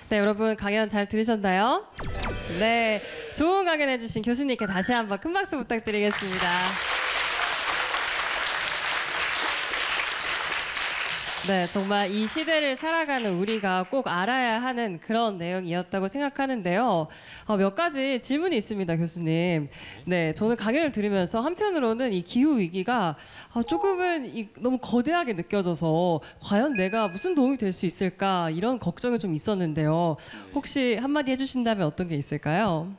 네, 여러분 강연 잘 들으셨나요? 네, 좋은 강연 해주신 교수님께 다시 한번 큰 박수 부탁드리겠습니다. 네, 정말 이 시대를 살아가는 우리가 꼭 알아야 하는 그런 내용이었다고 생각하는데요. 몇 가지 질문이 있습니다, 교수님. 네, 저는 강연을 들으면서 한편으로는 이 기후 위기가 조금은 너무 거대하게 느껴져서 과연 내가 무슨 도움이 될 수 있을까 이런 걱정이 좀 있었는데요. 혹시 한마디 해주신다면 어떤 게 있을까요?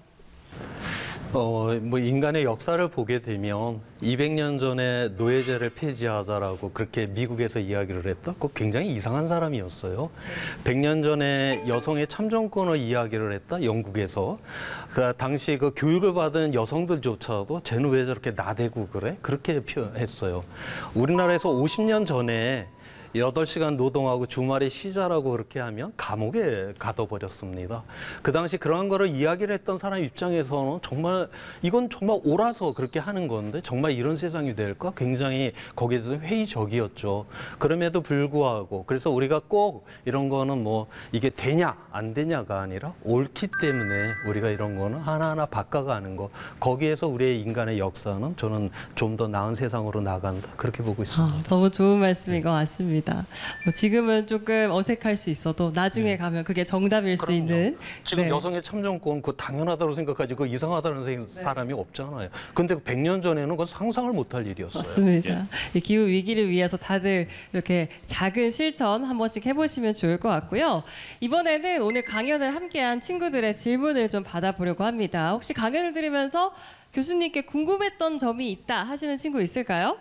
뭐 인간의 역사를 보게 되면 200년 전에 노예제를 폐지하자라고 그렇게 미국에서 이야기를 했다? 그거 굉장히 이상한 사람이었어요. 100년 전에 여성의 참정권을 이야기를 했다? 영국에서. 그 당시 그 교육을 받은 여성들조차도 쟤는 왜 저렇게 나대고 그래? 그렇게 표현했어요. 우리나라에서 50년 전에 8시간 노동하고 주말에 쉬자라고 그렇게 하면 감옥에 가둬버렸습니다. 그 당시 그러한 거를 이야기를 했던 사람 입장에서는 정말 이건 정말 옳아서 그렇게 하는 건데 정말 이런 세상이 될까? 굉장히 거기에 대해서 회의적이었죠. 그럼에도 불구하고 그래서 우리가 꼭 이런 거는 뭐 이게 되냐 안 되냐가 아니라 옳기 때문에 우리가 이런 거는 하나하나 바꿔가는 거 거기에서 우리의 인간의 역사는 저는 좀 더 나은 세상으로 나간다 그렇게 보고 있습니다. 너무 좋은 말씀인 것 같습니다. 뭐 지금은 조금 어색할 수 있어도 나중에 가면 그게 정답일 수 있는. 지금 네. 여성의 참정권 그거 당연하다고 생각하지 그거 이상하다는 사람이 없잖아요. 근데 100년 전에는 그건 상상을 못할 일이었어요. 맞습니다. 이 기후 위기를 위해서 다들 이렇게 작은 실천 한 번씩 해보시면 좋을 것 같고요. 이번에는 오늘 강연을 함께한 친구들의 질문을 좀 받아보려고 합니다. 혹시 강연을 들으면서 교수님께 궁금했던 점이 있다 하시는 친구 있을까요?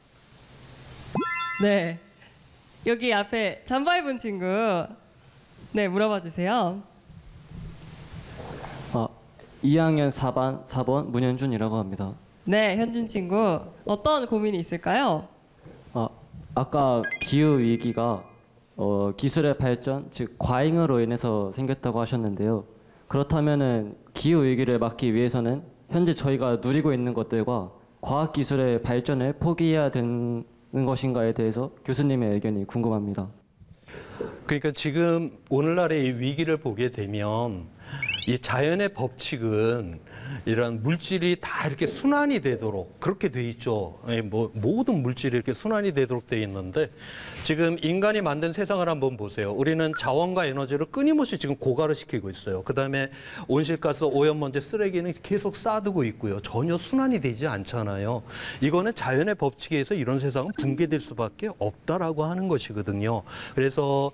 네. 여기 앞에 잠바 입은 친구. 네, 물어봐 주세요. 2학년 4번 문현준이라고 합니다. 네, 현준 친구. 어떤 고민이 있을까요? 아까 기후 위기가 기술의 발전, 즉 과잉으로 인해서 생겼다고 하셨는데요. 그렇다면은 기후 위기를 막기 위해서는 현재 저희가 누리고 있는 것들과 과학 기술의 발전을 포기해야 되는 것인가에 대해서 교수님의 의견이 궁금합니다. 그러니까 지금 오늘날의 이 위기를 보게 되면 이 자연의 법칙은 이런 물질이 다 이렇게 순환이 되도록 그렇게 돼 있죠. 뭐 모든 물질이 이렇게 순환이 되도록 돼 있는데 지금 인간이 만든 세상을 한번 보세요. 우리는 자원과 에너지를 끊임없이 지금 고갈을 시키고 있어요. 그다음에 온실가스, 오염먼지, 쓰레기는 계속 쌓아두고 있고요. 전혀 순환이 되지 않잖아요. 이거는 자연의 법칙에 의해서 이런 세상은 붕괴될 수밖에 없다라고 하는 것이거든요. 그래서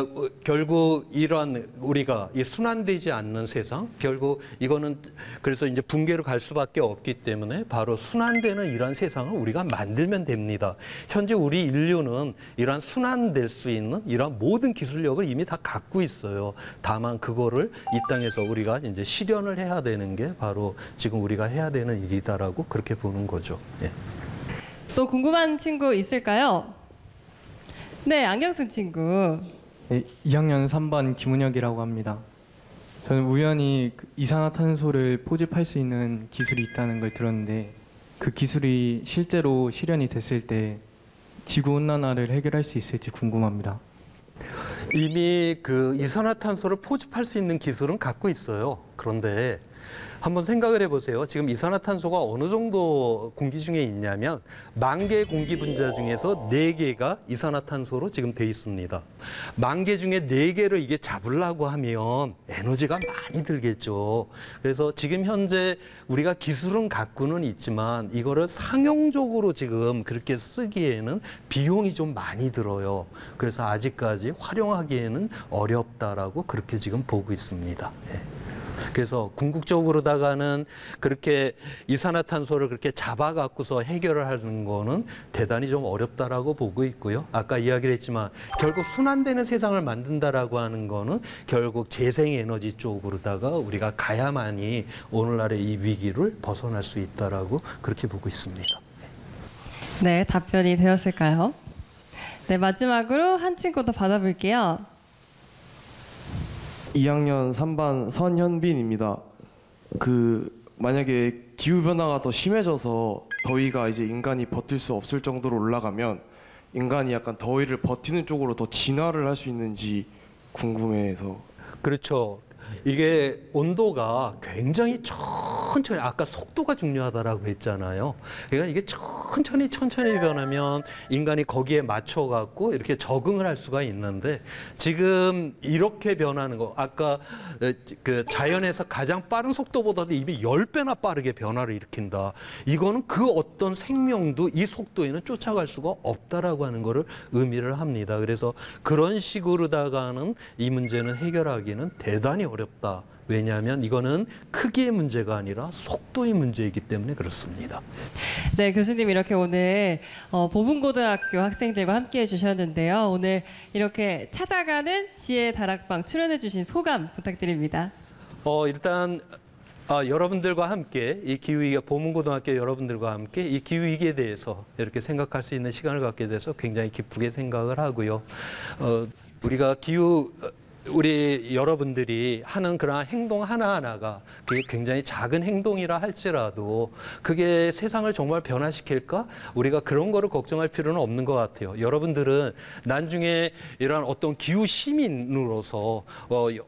결국 이러한 우리가 이 순환되지 않는 세상, 결국 이거는 그래서 이제 붕괴로 갈 수밖에 없기 때문에 바로 순환되는 이러한 세상을 우리가 만들면 됩니다. 현재 우리 인류는 이러한 순환될 수 있는 이러한 모든 기술력을 이미 다 갖고 있어요. 다만 그거를 이 땅에서 우리가 이제 실현을 해야 되는 게 바로 지금 우리가 해야 되는 일이다라고 그렇게 보는 거죠. 예. 또 궁금한 친구 있을까요? 네, 안경 쓴 친구. 네, 2학년 3반 김은혁이라고 합니다. 저는 우연히 이산화탄소를 포집할 수 있는 기술이 있다는 걸 들었는데 그 기술이 실제로 실현이 됐을 때 지구온난화를 해결할 수 있을지 궁금합니다. 이미 그 이산화탄소를 포집할 수 있는 기술은 갖고 있어요. 그런데 한번 생각을 해보세요. 지금 이산화탄소가 어느 정도 공기 중에 있냐면 10,000개의 공기 분자 중에서 4개가 이산화탄소로 지금 돼 있습니다. 10,000개 중에 4개를 이게 잡으려고 하면 에너지가 많이 들겠죠. 그래서 지금 현재 우리가 기술은 갖고는 있지만 이거를 상용적으로 지금 그렇게 쓰기에는 비용이 좀 많이 들어요. 그래서 아직까지 활용하기에는 어렵다라고 그렇게 지금 보고 있습니다. 예. 그래서 궁극적으로다가는 그렇게 이산화탄소를 그렇게 잡아갖고서 해결을 하는 거는 대단히 좀 어렵다라고 보고 있고요. 아까 이야기를 했지만 결국 순환되는 세상을 만든다라고 하는 거는 결국 재생에너지 쪽으로다가 우리가 가야만이 오늘날의 이 위기를 벗어날 수 있다라고 그렇게 보고 있습니다. 네, 답변이 되었을까요? 네, 마지막으로 한 친구 더 받아볼게요. 2학년 3반 선현빈입니다. 만약에 기후 변화가 더 심해져서 더위가 이제 인간이 버틸 수 없을 정도로 올라가면 인간이 약간 더위를 버티는 쪽으로 더 진화를 할 수 있는지 궁금해서. 그렇죠. 이게 온도가 굉장히 천천히, 아까 속도가 중요하다라고 했잖아요. 그러니까 이게 천천히 변하면 인간이 거기에 맞춰갖고 이렇게 적응을 할 수가 있는데, 지금 이렇게 변하는 거, 아까 그 자연에서 가장 빠른 속도보다도 이미 10배나 빠르게 변화를 일으킨다. 이거는 그 어떤 생명도 이 속도에는 쫓아갈 수가 없다라고 하는 거를 의미를 합니다. 그래서 그런 식으로다가는 이 문제는 해결하기는 대단히 어렵다. 왜냐하면 이거는 크기의 문제가 아니라 속도의 문제이기 때문에 그렇습니다. 네, 교수님 이렇게 오늘 보문고등학교 학생들과 함께해 주셨는데요. 오늘 이렇게 찾아가는 지혜 다락방 출연해 주신 소감 부탁드립니다. 일단 여러분들과 함께 이 기후위기, 보문고등학교 여러분들과 함께 이 기후위기에 대해서 이렇게 생각할 수 있는 시간을 갖게 돼서 굉장히 기쁘게 생각을 하고요. 우리가 우리 여러분들이 하는 그러한 행동 하나하나가 그게 굉장히 작은 행동이라 할지라도 그게 세상을 정말 변화시킬까? 우리가 그런 거를 걱정할 필요는 없는 것 같아요. 여러분들은 나중에 이러한 어떤 기후 시민으로서